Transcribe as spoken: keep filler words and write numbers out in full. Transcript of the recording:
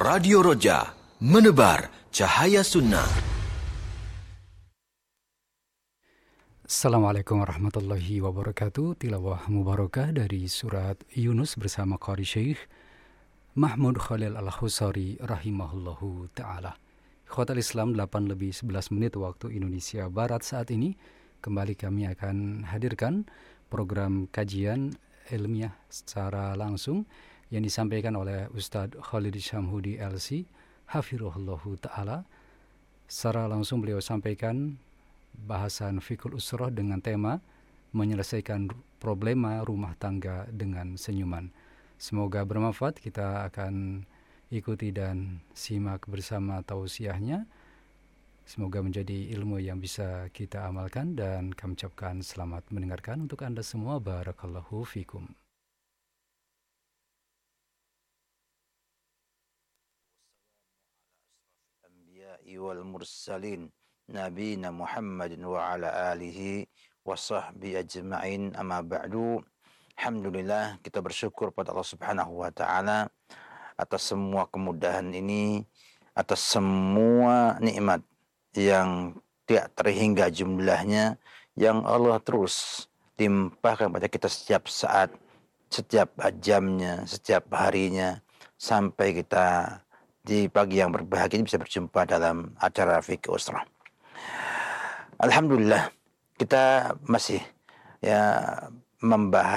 Radio Roja, menebar cahaya sunnah. Assalamualaikum warahmatullahi wabarakatuh. Tilawah mubarakah dari surat Yunus bersama Qari Syekh Mahmud Khalil Al-Husari rahimahullahu ta'ala. Khotal Islam delapan lebih sebelas menit waktu Indonesia Barat saat ini. Kembali kami akan hadirkan program kajian ilmiah secara langsung yang disampaikan oleh Ustadz Khalid Syamhudi L C hafirullahu ta'ala. Secara langsung beliau sampaikan bahasan fikul usrah dengan tema menyelesaikan problema rumah tangga dengan senyuman. Semoga bermanfaat. Kita akan ikuti dan simak bersama tausiahnya. Semoga menjadi ilmu yang bisa kita amalkan, dan kami ucapkan selamat mendengarkan untuk Anda semua. Barakallahu fikum. Wal mursalin nabiyina Muhammadin wa ala alihi wa sahbihi ajma'in, amma ba'du. Alhamdulillah, kita bersyukur pada Allah Subhanahu wa taala atas semua kemudahan ini, atas semua nikmat yang tidak terhingga jumlahnya yang Allah terus limpahkan pada kita setiap saat, setiap jamnya, setiap harinya, sampai kita di pagi yang berbahagia ini bisa berjumpa dalam acara Fikih Usrah. Alhamdulillah, kita masih ya membahas